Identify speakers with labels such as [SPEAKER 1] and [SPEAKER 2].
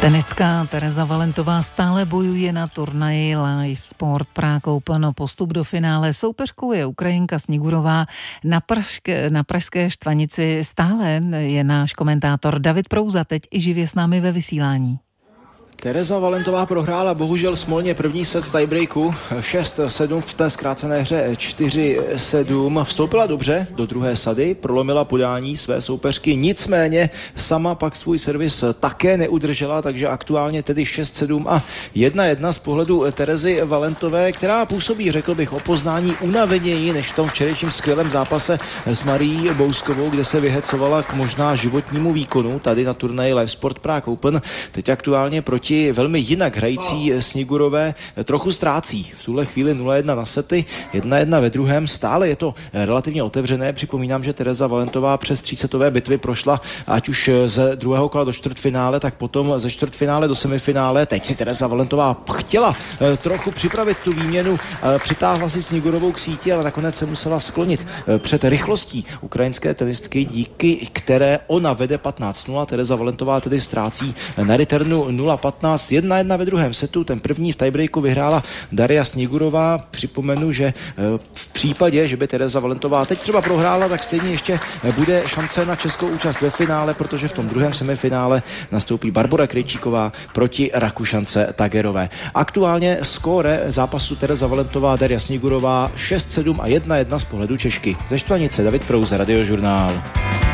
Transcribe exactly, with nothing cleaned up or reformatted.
[SPEAKER 1] Tenistka Tereza Valentová stále bojuje na turnaji Live Sport Prague Open o postup do finále. Soupeřkou je Ukrajinka Snigurová. Na, pražské, na pražské Štvanici stále je náš komentátor David Prouza, teď i živě s námi ve vysílání.
[SPEAKER 2] Tereza Valentová prohrála bohužel smolně první set v tiebreaku šest sedm, v té zkrácené hře čtyři sedm. Vstoupila dobře do druhé sady, prolomila podání své soupeřky, nicméně sama pak svůj servis také neudržela, takže aktuálně tedy šest sedm a jedna jedna z pohledu Terezy Valentové, která působí, řekl bych, o poznání unaveněji než v tom včerejším skvělém zápase s Marií Bouskovou, kde se vyhecovala k možná životnímu výkonu tady na turnaji Live Sport Prague Open. Teď aktuálně proti velmi jinak hrající Snigurové trochu ztrácí. V tuhle chvíli nula jedna na sety, jedna jedna ve druhém. Stále je to relativně otevřené. Připomínám, že Tereza Valentová přes třísetové bitvy prošla ať už ze druhého kola do čtvrtfinále, tak potom ze čtvrtfinále do semifinále. Teď si Tereza Valentová chtěla trochu připravit tu výměnu, přitáhla si Snigurovou k síti, ale nakonec se musela sklonit před rychlostí ukrajinské tenistky, díky které ona vede patnáct nula. Tereza Valentová tedy ztrácí na returnu nula patnáct. jedna jedna ve druhém setu, ten první v tiebreaku vyhrála Daria Snigurová. Připomenu, že v případě, že by Tereza Valentová teď třeba prohrála, tak stejně ještě bude šance na českou účast ve finále, protože v tom druhém semifinále nastoupí Barbora Krejčíková proti Rakušance Tagerové. Aktuálně skóre zápasu Tereza Valentová, Daria Snigurová šest sedm a jedna jedna z pohledu Češky. Ze Štvanice David Prouza, Radiožurnál.